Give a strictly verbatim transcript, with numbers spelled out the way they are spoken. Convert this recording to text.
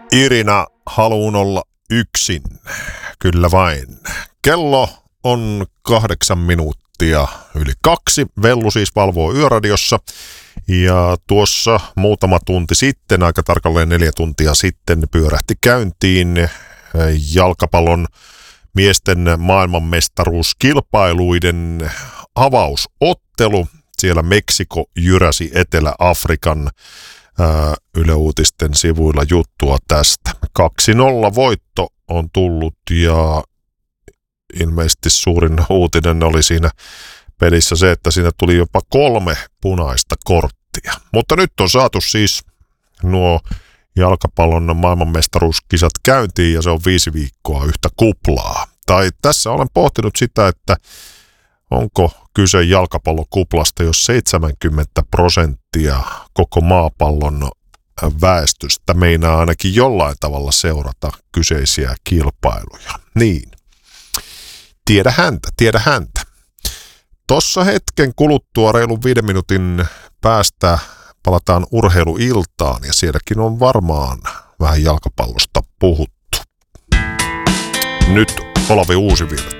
Irina, haluun olla yksin. Kyllä vain. Kello on kahdeksan minuuttia yli kaksi. Vellu siis valvoo Yöradiossa. Ja tuossa muutama tunti sitten, aika tarkalleen neljä tuntia sitten, pyörähti käyntiin jalkapallon miesten maailmanmestaruuskilpailuiden avausottelu. Siellä Meksiko jyräsi Etelä-Afrikan. Ää, Yle Uutisten sivuilla juttua tästä. kaksi nolla voitto on tullut ja ilmeisesti suurin uutinen oli siinä pelissä se, että siinä tuli jopa kolme punaista korttia. Mutta nyt on saatu siis nuo jalkapallon maailmanmestaruuskisat käyntiin ja se on viisi viikkoa yhtä kuplaa. Tai tässä olen pohtinut sitä, että onko kyse jalkapallokuplasta, jos seitsemänkymmentä prosenttia koko maapallon väestöstä meinaa ainakin jollain tavalla seurata kyseisiä kilpailuja. Niin, tiedä häntä, tiedä häntä. Tossa hetken kuluttua reilun viiden minuutin päästä palataan urheiluiltaan ja sielläkin on varmaan vähän jalkapallosta puhuttu. Nyt Olavi Uusivirta.